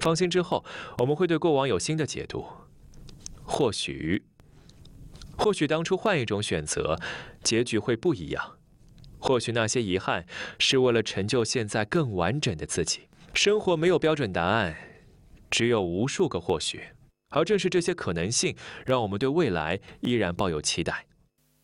放心之后，我们会对过往有新的解读。或许当初换一种选择，结局会不一样。或许那些遗憾是为了成就现在更完整的自己。生活没有标准答案，只有无数个或许。而正是这些可能性，让我们对未来依然抱有期待。